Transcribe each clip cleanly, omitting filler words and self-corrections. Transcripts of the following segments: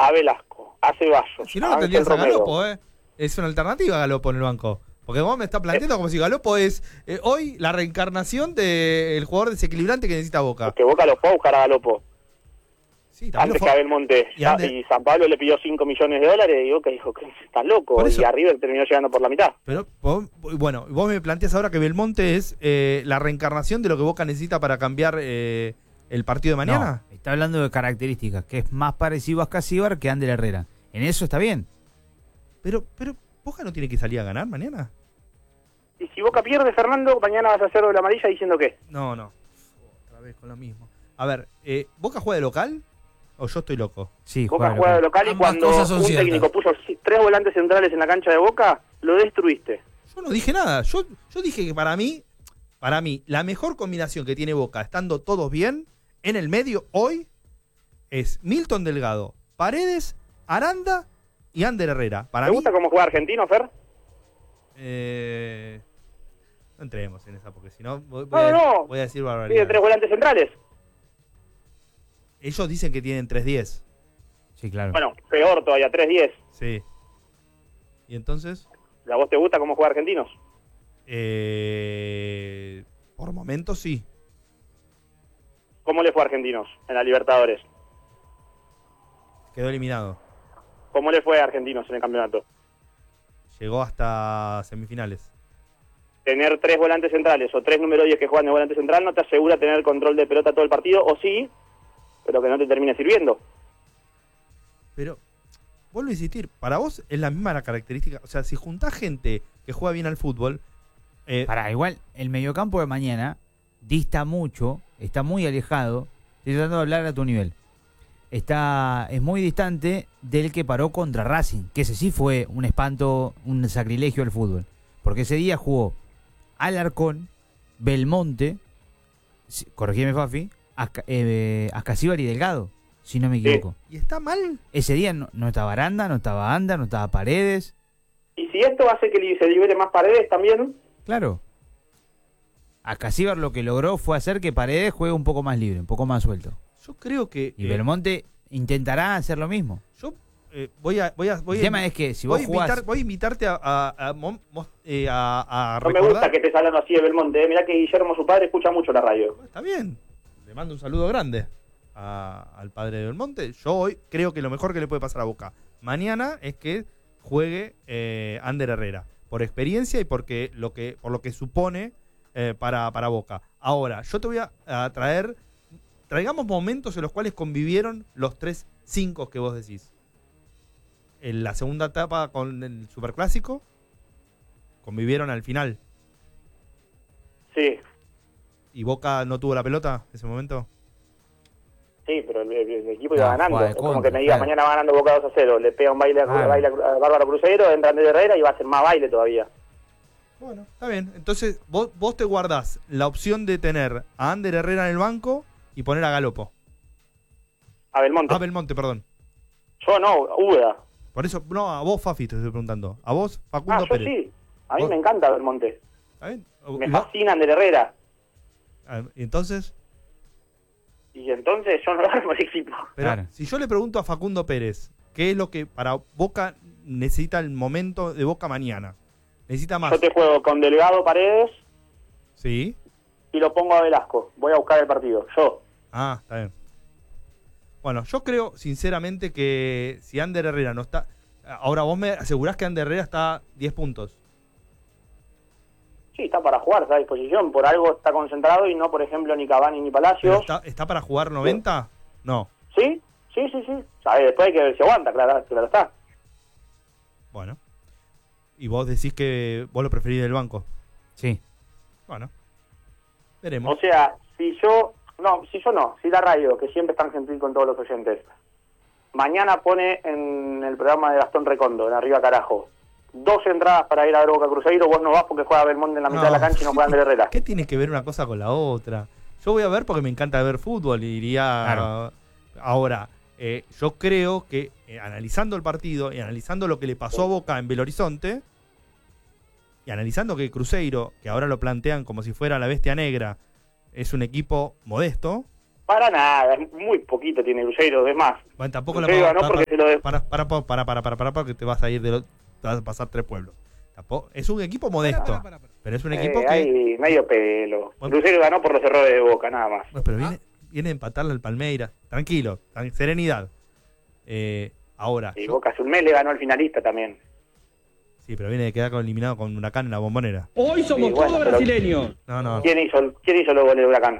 a Velasco, a Ceballos, Si no, a no Ángel tendrías a Romero. Galopo, Es una alternativa a Galopo en el banco. Porque vos me estás planteando como si Galopo es hoy la reencarnación del jugador desequilibrante que necesita Boca. Porque Boca lo fue a buscar a Galopo. Sí, también Antes lo que a fue. Belmonte. Y San Pablo le pidió 5 millones de dólares y Boca dijo que estás loco. Por eso. Y a River terminó llegando por la mitad. Pero, bueno, vos me planteas ahora que Belmonte es la reencarnación de lo que Boca necesita para cambiar el partido de mañana. No, está hablando de características, que es más parecido a Ascasíbar que a Ander Herrera. En eso está bien. Pero Boca no tiene que salir a ganar mañana. Y si Boca pierde, Fernando, mañana vas a hacer doble amarilla diciendo qué. No. Otra vez con lo mismo. A ver, ¿Boca juega de local o yo estoy loco? Sí, Boca juega de local y Ambas cuando cosas son un ciertas. técnico puso 3 volantes centrales en la cancha de Boca, lo destruiste. Yo no dije nada. Yo dije que para mí, la mejor combinación que tiene Boca, estando todos bien, en el medio hoy, es Milton Delgado, Paredes, Aranda y Ander Herrera. Para ¿Te mí, gusta cómo juega Argentino, Fer? no entremos en esa, porque si no voy a decir Tiene barbaridad. 3 volantes centrales. Ellos dicen que tienen 3-10. Sí, claro. Bueno, peor todavía, 3-10. Sí. ¿Y entonces? ¿A vos te gusta cómo juega Argentinos? Por momentos sí. ¿Cómo le fue a Argentinos en la Libertadores? Quedó eliminado. ¿Cómo le fue a Argentinos en el campeonato? Llegó hasta semifinales. Tener 3 volantes centrales o 3 número 10 que juegan de volante central no te asegura tener control de pelota todo el partido, o sí, pero que no te termine sirviendo. Pero, vuelvo a insistir, para vos es la misma la característica. O sea, si juntás gente que juega bien al fútbol... Igual, el mediocampo de mañana dista mucho, está muy alejado. Estoy tratando de hablar a tu nivel. Es muy distante del que paró contra Racing, que ese sí fue un espanto, un sacrilegio al fútbol. Porque ese día jugó Alarcón, Belmonte, corregime Fafi, Ascasíbar y Delgado, si no me equivoco. ¿Y está mal? Ese día no estaba Aranda, no estaba Anda, no estaba Paredes. Y si esto hace que se libere más Paredes también... Claro. Ascasíbar lo que logró fue hacer que Paredes juegue un poco más libre, un poco más suelto. Yo creo que... Y Belmonte intentará hacer lo mismo. Yo el tema es que si vos jugás... Voy a invitarte a No recordar... me gusta que estés hablando así de Belmonte. Mirá que Guillermo, su padre, escucha mucho la radio. Está bien. Le mando un saludo grande al padre de Belmonte. Yo hoy creo que lo mejor que le puede pasar a Boca mañana es que juegue Ander Herrera. Por experiencia y por lo que supone para Boca. Ahora, yo te voy a traigamos momentos en los cuales convivieron los 3-5 que vos decís. En la segunda etapa con el Superclásico, convivieron al final. Sí, ¿Y Boca no tuvo la pelota en ese momento? sí, pero el equipo iba ganando. juega de Es como contra, que me digas, claro. mañana va ganando Boca 2-0. Le pega un baile a Bárbaro Cruzeiro, entra Ander Herrera y va a hacer más baile todavía. Bueno, está bien. Entonces, vos te guardás la opción de tener a Ander Herrera en el banco y poner a Galopo. A Belmonte. A Belmonte, perdón. Yo no, Uda. Por eso, no, a vos, Fafi, te estoy preguntando. A vos, Facundo Yo Pérez. sí. A mí ¿Vos? me encanta Belmonte. ¿Está bien? Me ¿Y vos? fascina Ander Herrera. ¿Y entonces? Y entonces yo no lo armo el equipo. Pero Claro. si yo le pregunto a Facundo Pérez, ¿qué es lo que para Boca necesita el momento de Boca mañana? ¿Necesita más? Yo te juego con Delgado Paredes Sí. y lo pongo a Velasco. Voy a buscar el partido. Yo. Ah, está bien. Bueno, yo creo sinceramente que si Ander Herrera no está... Ahora vos me asegurás que Ander Herrera está 10 puntos. Sí, está para jugar, está a disposición. Por algo está concentrado y no, por ejemplo, ni Cavani ni ¿Pero Palacios. está para jugar 90? No. ¿Sí? Sí. ¿Sabes? Después hay que ver si aguanta, claro está. Bueno. Y vos decís que vos lo preferís del banco. Sí. Bueno. Veremos. O sea, si la radio, que siempre es tan gentil con todos los oyentes, mañana pone en el programa de Gastón Recondo, en Arriba Carajo, 2 entradas para ir a ver Boca Cruzeiro, vos no vas porque juega Belmonte en la mitad de la cancha y no juega Ander Herrera. ¿Qué tiene que ver una cosa con la otra? Yo voy a ver porque me encanta ver fútbol y iría... Claro. Ahora, yo creo que analizando el partido y analizando lo que le pasó a Boca en Belo Horizonte y analizando que Cruzeiro, que ahora lo plantean como si fuera la bestia negra, es un equipo modesto, Para nada, muy poquito tiene Cruzeiro, es más. Bueno, tampoco Cruzeiro ganó porque se lo de... para, porque te vas a ir te vas a pasar 3 pueblos. Es un equipo modesto, pero es un equipo que... Hay medio pelo. Bueno, Cruzeiro ganó por los errores de Boca, nada más. bueno, pero viene a empatarle al Palmeiras. Tranquilo, serenidad. Ahora... Y Boca hace un mes le ganó al finalista también. Sí, pero viene de quedar eliminado con Huracán en la Bombonera. Hoy somos todos brasileños. No. ¿Quién hizo los goles de Huracán?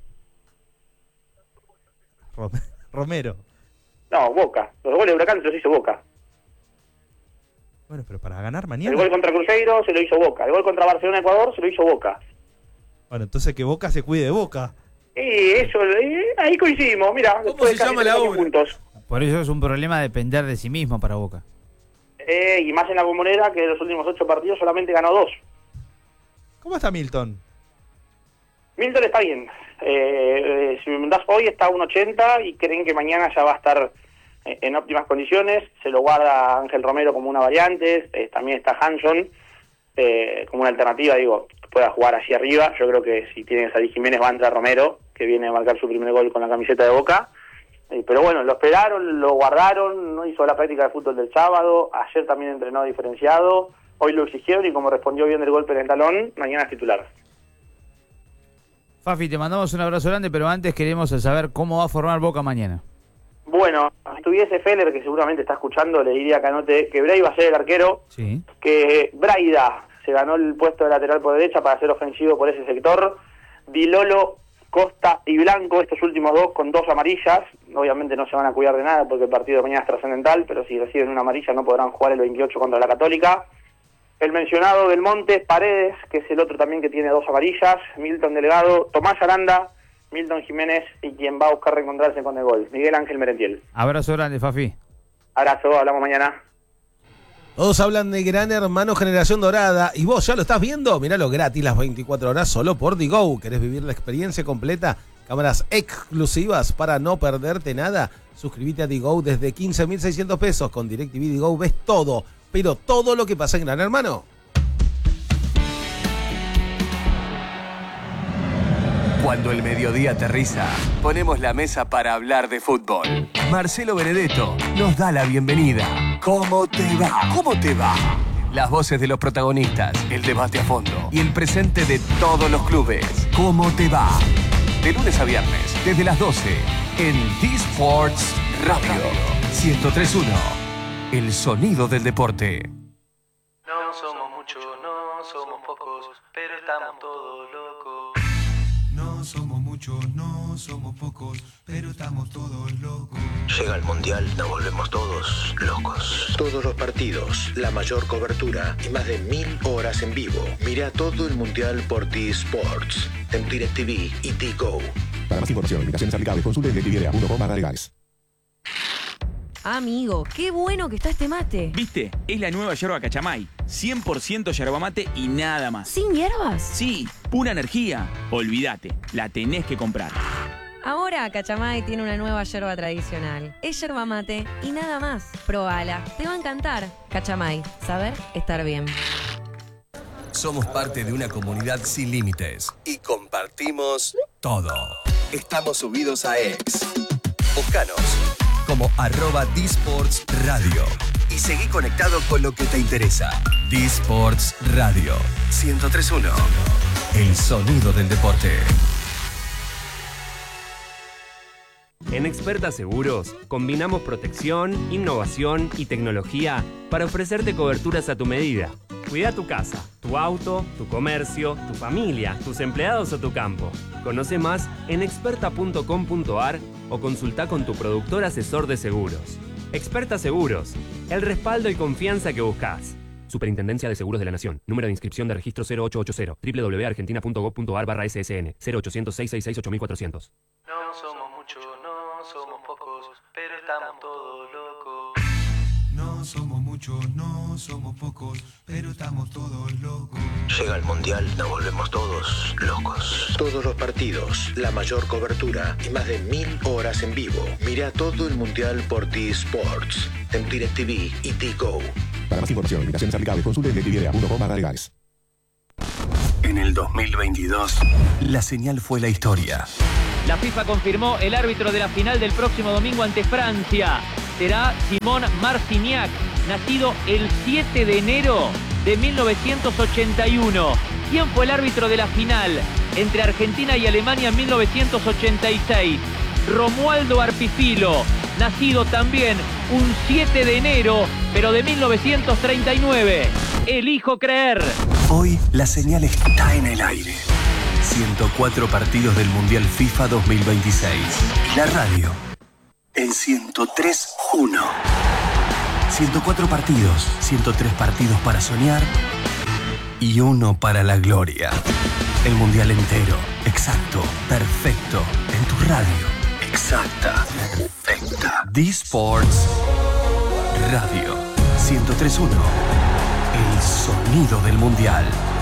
Romero. No, Boca. Los goles de Huracán se los hizo Boca. Bueno, pero para ganar mañana... El gol contra Cruzeiro se lo hizo Boca. El gol contra Barcelona-Ecuador se lo hizo Boca. Bueno, entonces que Boca se cuide de Boca. Y eso, ahí coincidimos. Mira, después de casi 3 puntos. Por eso es un problema depender de sí mismo para Boca. Y más en la Bombonera, que de los últimos 8 partidos solamente ganó 2. ¿Cómo está Milton? Milton está bien. Si me mandás hoy está a 1.80 y creen que mañana ya va a estar en óptimas condiciones. Se lo guarda Ángel Romero como una variante. También está Hanson como una alternativa, digo, pueda jugar hacia arriba. Yo creo que si tienes a Di Jiménez va a entrar Romero, que viene a marcar su primer gol con la camiseta de Boca. Pero bueno, lo esperaron, lo guardaron, no hizo la práctica de fútbol del sábado, ayer también entrenó diferenciado, hoy lo exigieron y como respondió bien del golpe en el talón, mañana es titular. Fafi, te mandamos un abrazo grande, pero antes queremos saber cómo va a formar Boca mañana. Bueno, si estuviese Feller, que seguramente está escuchando, le diría que Bray va a ser el arquero, Sí. que Braida se ganó el puesto de lateral por derecha para ser ofensivo por ese sector, Dilolo, Costa y Blanco, estos últimos dos con 2 amarillas, obviamente no se van a cuidar de nada porque el partido de mañana es trascendental, pero si reciben una amarilla no podrán jugar el 28 contra la Católica. El mencionado Del Monte, Paredes, que es el otro también que tiene 2 amarillas, Milton Delgado, Tomás Aranda, Milton Jiménez y quien va a buscar reencontrarse con el gol, Miguel Ángel Merentiel. Abrazo grande, Fafi. Abrazo, hablamos mañana. Todos hablan de Gran Hermano Generación Dorada y vos ya lo estás viendo. Míralo gratis las 24 horas solo por Digo. ¿Querés vivir la experiencia completa? Cámaras exclusivas para no perderte nada. Suscríbete a Digo desde 15.600 pesos. Con DirecTV Digo ves todo, pero todo lo que pasa en Gran Hermano. Cuando el mediodía aterriza, ponemos la mesa para hablar de fútbol. Marcelo Benedetto nos da la bienvenida. ¿Cómo te va? ¿Cómo te va? Las voces de los protagonistas, el debate a fondo y el presente de todos los clubes. ¿Cómo te va? De lunes a viernes, desde las 12, en D-Sports Radio 103.1. El sonido del deporte. No somos muchos, no somos pocos, pero estamos todos locos. No somos muchos, no somos pocos, pero estamos todos locos. Llega el Mundial, nos volvemos todos locos. Todos los partidos, la mayor cobertura y más de 1000 horas en vivo. Mira todo el Mundial por D-Sports, en DirecTV y Digo. Para más información, limitaciones aplicables, consulte en DirecTV.com/legales. Amigo, qué bueno que está este mate. ¿Viste? Es la nueva yerba Cachamay. 100% yerba mate y nada más. ¿Sin hierbas? Sí, pura energía. Olvídate, la tenés que comprar. Ahora Cachamay tiene una nueva yerba tradicional. Es yerba mate y nada más. Probala, te va a encantar. Cachamay, saber estar bien. Somos parte de una comunidad sin límites y compartimos todo. Estamos subidos a X. Búscanos como @DSportsRadio y seguí conectado con lo que te interesa. D-Sports Radio 103.1. El sonido del deporte. En Experta Seguros, combinamos protección, innovación y tecnología para ofrecerte coberturas a tu medida. Cuida tu casa, tu auto, tu comercio, tu familia, tus empleados o tu campo. Conoce más en experta.com.ar o consulta con tu productor asesor de seguros. Experta Seguros, el respaldo y confianza que buscas. Superintendencia de Seguros de la Nación. Número de inscripción de registro 0880. www.argentina.gov.ar/SSN 0800-666-8400. No somos muchos, no somos pocos, pero estamos todos locos. No somos muchos, no somos pocos, pero estamos todos locos. Llega el Mundial, nos volvemos todos locos. Todos los partidos, la mayor cobertura y más de 1000 horas en vivo. Mira todo el Mundial por D-Sports, en DirecTV y Digo. Para más información, limitaciones aplicables, consulte en DirecTV.com/legales. En el 2022, la señal fue la historia. La FIFA confirmó el árbitro de la final del próximo domingo ante Francia. Será Simón Marciniak, nacido el 7 de enero de 1981. ¿Quién fue el árbitro de la final entre Argentina y Alemania en 1986? Romualdo Arpifilo, nacido también un 7 de enero, pero de 1939. Elijo creer. Hoy la señal está en el aire. 104 partidos del Mundial FIFA 2026. La radio en 103.1. 104 partidos, 103 partidos para soñar y uno para la gloria. El Mundial entero, exacto, perfecto, en tu radio. Exacta, perfecta. D-Sports Radio 103.1. El sonido del Mundial.